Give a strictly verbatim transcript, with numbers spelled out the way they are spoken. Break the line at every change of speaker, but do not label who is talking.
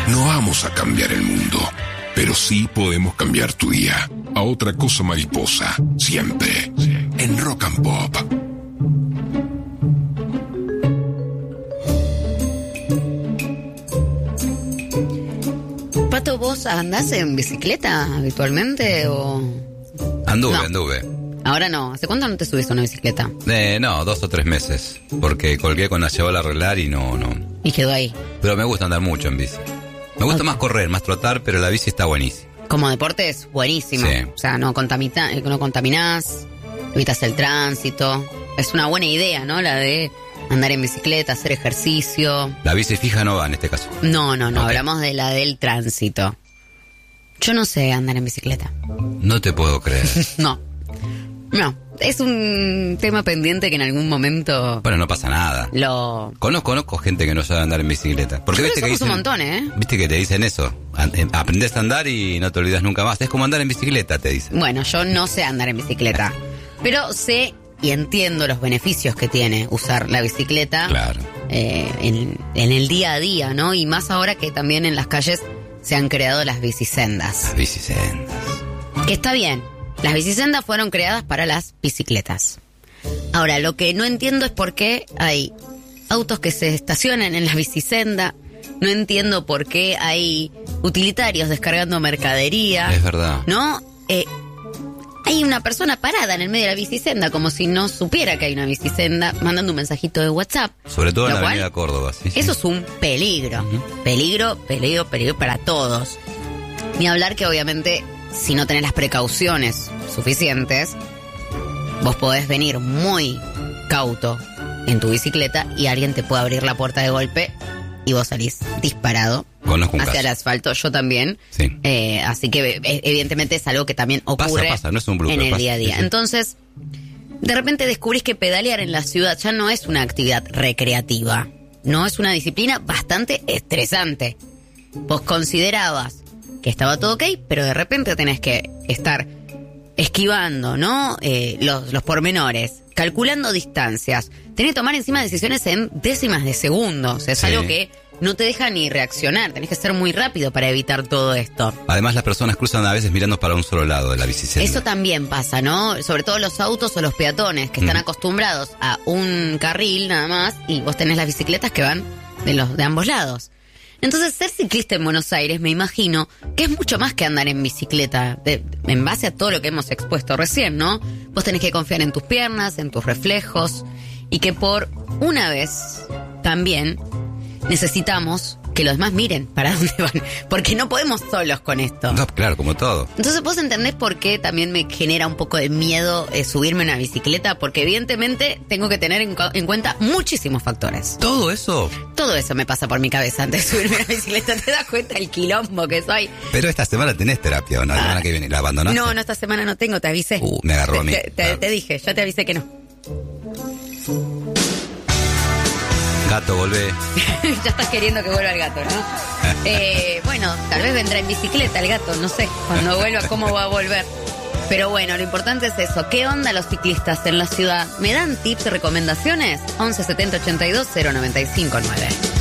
No vamos a cambiar el mundo, pero sí podemos cambiar tu día. A otra cosa mariposa, siempre, en Rock and Pop.
Pato, ¿vos andás en bicicleta habitualmente o...?
Anduve,
no.
anduve.
Ahora no. ¿Hace cuánto no te subiste a una bicicleta?
Eh, no, dos o tres meses. Porque colgué con la llevó a arreglar y no, no.
Y quedó ahí.
Pero me gusta andar mucho en bici. Me gusta
Okay.
más correr, más trotar, pero la bici está buenísima.
Como deporte es buenísimo.
Sí.
O sea, no, contamita, no contaminás, evitas el tránsito. Es una buena idea, ¿no? La de andar en bicicleta, hacer ejercicio.
La bici fija no va en este caso.
No, no, no.
Okay.
Hablamos de la del tránsito. Yo no sé andar en bicicleta.
No te puedo creer.
No. No. Es un tema pendiente que en algún momento
Bueno, no pasa nada.
lo...
Conozco, conozco gente que no sabe andar en bicicleta. Porque
Yo
viste
creo
que
que somos
dicen,
un montón, ¿eh?
Viste que te dicen eso. Aprendés a andar y no te olvidas nunca más. Es como andar en bicicleta, te dicen.
Bueno, yo no sé andar en bicicleta, pero sé y entiendo los beneficios que tiene usar la bicicleta
Claro.
eh, en, en el día a día, ¿no? Y más ahora que también en las calles se han creado las bicisendas.
Las bicisendas.
Que está bien, las bicisendas fueron creadas para las bicicletas. Ahora, lo que no entiendo es por qué hay autos que se estacionan en la bicisenda. No entiendo por qué hay utilitarios descargando mercadería.
Es verdad.
¿No? Eh, hay una persona parada en el medio de la bicisenda, como si no supiera que hay una bicisenda, mandando un mensajito de WhatsApp.
Sobre todo en
Lo
la
cual,
avenida Córdoba. Sí, sí.
Eso es un peligro.
Ujú.
Peligro, peligro, peligro para todos. Ni hablar que obviamente, si no tenés las precauciones suficientes, vos podés venir muy cauto en tu bicicleta y alguien te puede abrir la puerta de golpe y vos salís disparado
Conozco un
hacia
caso.
el asfalto. Yo también.
Sí.
Eh, así que eh, evidentemente es algo que también ocurre
Pasa, pasa, no es un blooper,
en el
pasa,
día a día.
sí, sí.
Entonces, de repente descubrís que pedalear en la ciudad ya no es una actividad recreativa. No, es una disciplina bastante estresante. Vos considerabas que estaba todo ok, pero de repente tenés que estar esquivando, ¿no? Eh, los, los pormenores, calculando distancias. Tenés que tomar encima decisiones en décimas de segundos. Es
Sí.
algo que no te deja ni reaccionar. Tenés que ser muy rápido para evitar todo esto.
Además, las personas cruzan a veces mirando para un solo lado de la bicicleta.
Eso también pasa, ¿no? Sobre todo los autos o los peatones que están
Mm.
acostumbrados a un carril nada más y vos tenés las bicicletas que van de los de ambos lados. Entonces, ser ciclista en Buenos Aires, me imagino que es mucho más que andar en bicicleta, de- en base a todo lo que hemos expuesto recién, ¿no? Vos tenés que confiar en tus piernas, en tus reflejos, y que por una vez también necesitamos que los demás miren para dónde van, porque no podemos solos con esto.
No, claro, como todo.
Entonces vos entendés por qué también me genera un poco de miedo eh, subirme a una bicicleta, porque evidentemente tengo que tener en, cu- en cuenta muchísimos factores.
Todo eso.
Todo eso me pasa por mi cabeza antes de subirme a una bicicleta. ¿Te das cuenta el quilombo que soy?
Pero esta semana tenés terapia, ¿o no? La semana que viene. ¿La abandonaste?
No, no, esta semana no tengo, te avisé.
Uh, me agarró
te,
a mí.
Te, te-
Claro.
te dije, ya te avisé que no.
Gato, volvé.
Ya estás queriendo que vuelva el gato, ¿no? Eh, bueno, tal vez vendrá en bicicleta el gato, no sé. Cuando vuelva, ¿cómo va a volver? Pero bueno, lo importante es eso. ¿Qué onda los ciclistas en la ciudad? ¿Me dan tips y recomendaciones? once setenta ochenta y dos cero noventa y cinco nueve.